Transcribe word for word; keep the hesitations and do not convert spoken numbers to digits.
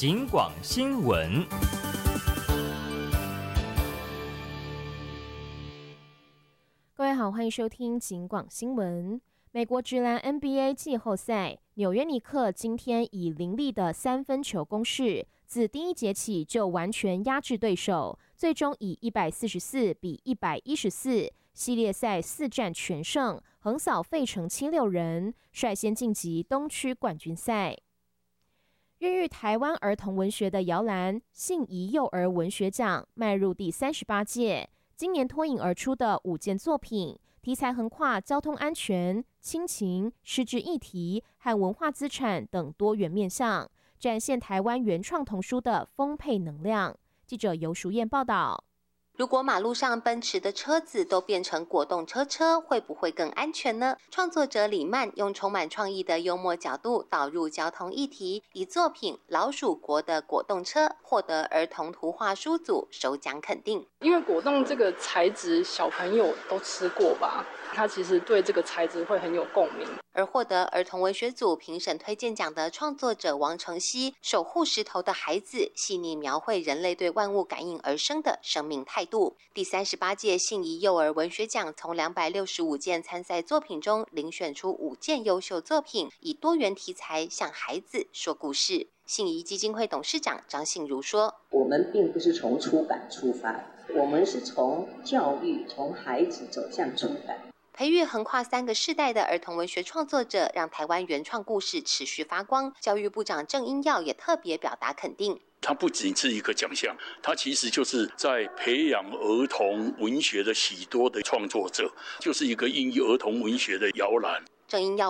警广新闻。 各位好，欢迎收听警广新闻。美国职篮 N B A 季后赛，纽约尼克今天以凌厉的三分球攻势，自第一节起就完全压制对手，最终以一百四十四比一百一十四系列赛四战全胜，横扫费城七六人，率先晋级东区冠军赛。孕育台湾儿童文学的摇篮信宜幼儿文学奖迈入第三十八届，今年脱颖而出的五件作品，题材横跨交通安全、亲情、失智议题和文化资产等多元面向，展现台湾原创童书的丰沛能量。记者游淑燕报道。 如果马路上奔驰的车子都变成果冻车车，会不会更安全呢？创作者李曼用充满创意的幽默角度导入交通议题，以作品《老鼠国的果冻车》获得儿童图画书组首奖肯定。 因为果冻这个材质小朋友都吃过吧，他其实对这个材质会很有共鸣。 而获得儿童文学组评审推荐奖的创作者王承熙，守护石头的孩子细腻描绘人类对万物感应而生的生命态度。第三十八届信宜幼儿文学奖从两百六十五件参赛作品中遴选出五件优秀作品，以多元题材向孩子说故事。信宜基金会董事长张信如说： 我们并不是从出版出发，我们是从教育，从孩子走向出版， 培育横跨三个世代的儿童文学创作者，让台湾原创故事持续发光。教育部长郑英耀也特别表达肯定。 它不仅是一个奖项，它其实就是在培养儿童文学的许多的创作者，就是一个孕育儿童文学的摇篮。 郑英耀